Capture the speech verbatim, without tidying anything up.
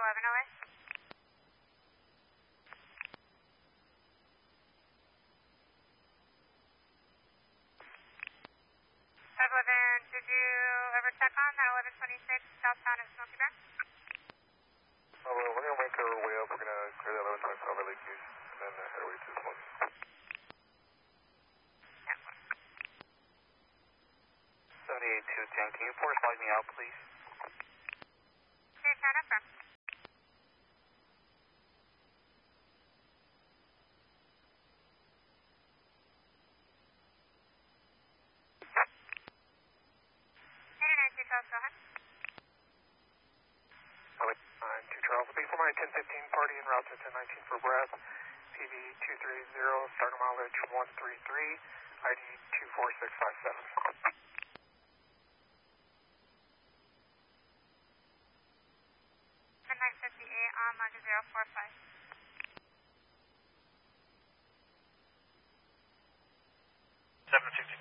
eleven away. five eleven, did you ever check on that eleven twenty-six southbound at Smoky Bear? Oh, well, we're going to make our way up. We're going to clear that eleven twenty-six over Lake Hughes and then uh, head away to Smoky. seventy-eight two ten, can you force flag me out, please? Here, turn up from. eighty-nine two Charles, go ahead. nine two Charles, will be for my ten fifteen party en route to ten nineteen for Brad. P V two three zero, starting mileage one three three, I D two four six five seven. nine fifty-eight on London zero four five. seven six